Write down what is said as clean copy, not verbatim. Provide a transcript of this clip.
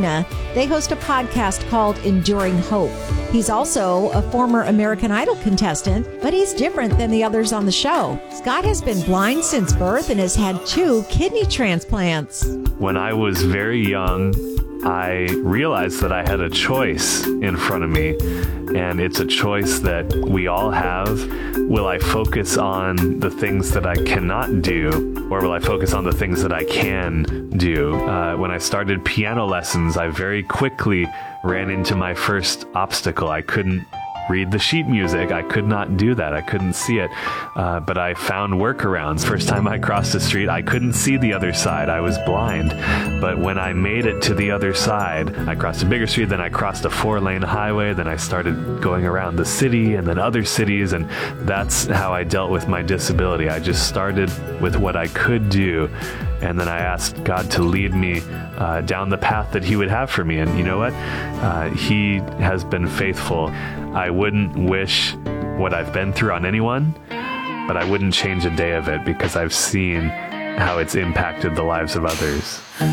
Medina. They host a podcast called Enduring Hope. He's also a former American Idol contestant, but he's different than the others on the show. Scott has been blind since birth and has had 2 kidney transplants. When I was very young, I realized that I had a choice in front of me, and it's a choice that we all have. Will I focus on the things that I cannot do, or will I focus on the things that I can do? When I started piano lessons, I very quickly ran into my first obstacle. I couldn't read the sheet music. I could not do that. I couldn't see it. But I found workarounds. First time I crossed the street, I couldn't see the other side. I was blind. But when I made it to the other side, I crossed a bigger street, then I crossed a 4-lane highway, then I started going around the city and then other cities, and that's how I dealt with my disability. I just started with what I could do, and then I asked God to lead me down the path that He would have for me. And you know what? He has been faithful. I wouldn't wish what I've been through on anyone, but I wouldn't change a day of it because I've seen how it's impacted the lives of others.